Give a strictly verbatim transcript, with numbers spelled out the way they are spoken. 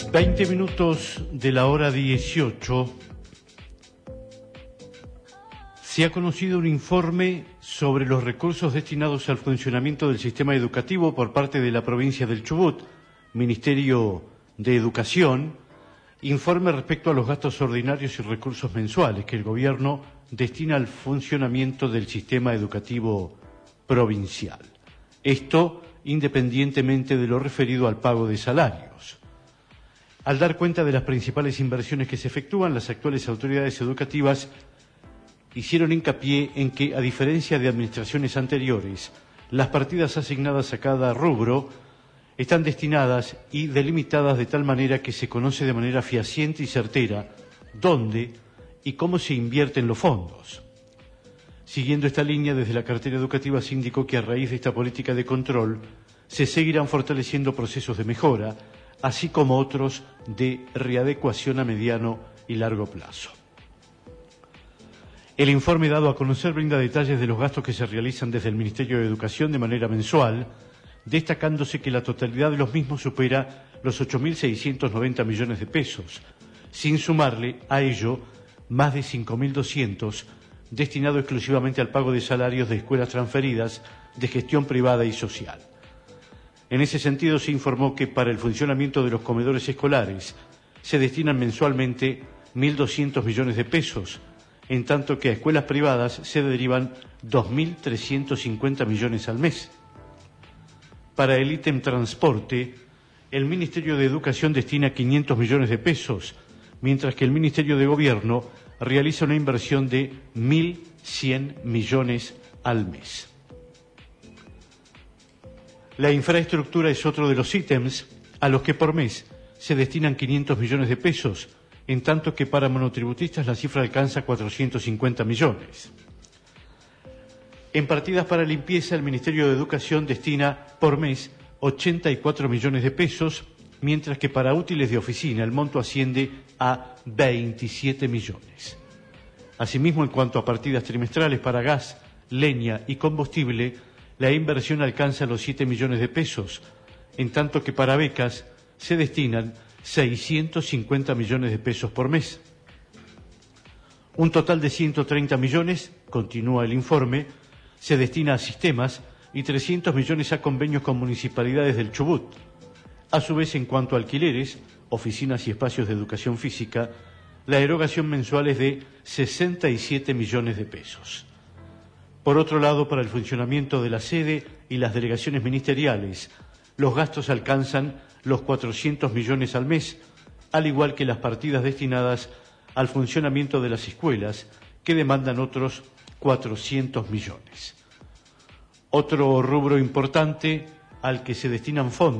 veinte minutos de la hora dieciocho. Se ha conocido un informe sobre los recursos destinados al funcionamiento del sistema educativo por parte de la provincia del Chubut, Ministerio de Educación, informe respecto a los gastos ordinarios y recursos mensuales que el gobierno destina al funcionamiento del sistema educativo provincial. Esto independientemente de lo referido al pago de salarios. Al dar cuenta de las principales inversiones que se efectúan, las actuales autoridades educativas hicieron hincapié en que, a diferencia de administraciones anteriores, las partidas asignadas a cada rubro están destinadas y delimitadas de tal manera que se conoce de manera fehaciente y certera dónde y cómo se invierten los fondos. Siguiendo esta línea, desde la cartera educativa se indicó que a raíz de esta política de control se seguirán fortaleciendo procesos de mejora, así como otros de readecuación a mediano y largo plazo. El informe dado a conocer brinda detalles de los gastos que se realizan desde el Ministerio de Educación de manera mensual, destacándose que la totalidad de los mismos supera los ocho mil seiscientos noventa millones de pesos, sin sumarle a ello más de cinco mil doscientos destinado exclusivamente al pago de salarios de escuelas transferidas de gestión privada y social. En ese sentido, se informó que para el funcionamiento de los comedores escolares se destinan mensualmente mil doscientos millones de pesos, en tanto que a escuelas privadas se derivan dos mil trescientos cincuenta millones al mes. Para el ítem transporte, el Ministerio de Educación destina quinientos millones de pesos, mientras que el Ministerio de Gobierno realiza una inversión de mil cien millones al mes. La infraestructura es otro de los ítems a los que por mes se destinan quinientos millones de pesos, en tanto que para monotributistas la cifra alcanza cuatrocientos cincuenta millones. En partidas para limpieza, el Ministerio de Educación destina por mes ochenta y cuatro millones de pesos, mientras que para útiles de oficina el monto asciende a veintisiete millones. Asimismo, en cuanto a partidas trimestrales para gas, leña y combustible, la inversión alcanza los siete millones de pesos, en tanto que para becas se destinan seiscientos cincuenta millones de pesos por mes. Un total de ciento treinta millones, continúa el informe, se destina a sistemas y trescientos millones a convenios con municipalidades del Chubut. A su vez, en cuanto a alquileres, oficinas y espacios de educación física, la erogación mensual es de sesenta y siete millones de pesos. Por otro lado, para el funcionamiento de la sede y las delegaciones ministeriales, los gastos alcanzan los cuatrocientos millones al mes, al igual que las partidas destinadas al funcionamiento de las escuelas, que demandan otros cuatrocientos millones. Otro rubro importante al que se destinan fondos